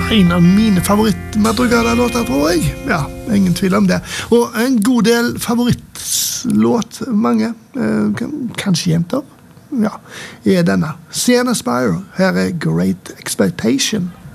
en av mine favoritt-Madrugada-låter, tror jeg. Ja, ingen tvil om det. Og en god del favorittlåt, mange, kanskje jenter, ja, er denne. Sienna Spire, her er Great Expectation.